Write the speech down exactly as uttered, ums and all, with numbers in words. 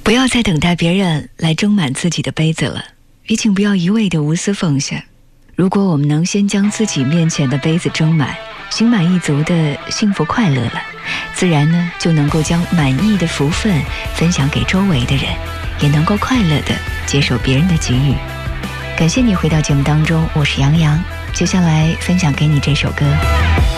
不要再等待别人来斟满自己的杯子了，也请不要一味的无私奉献。如果我们能先将自己面前的杯子斟满，心满意足的幸福快乐了，自然呢就能够将满意的福分分享给周围的人，也能够快乐的接受别人的给予。感谢你回到节目当中，我是杨洋，接下来分享给你这首歌。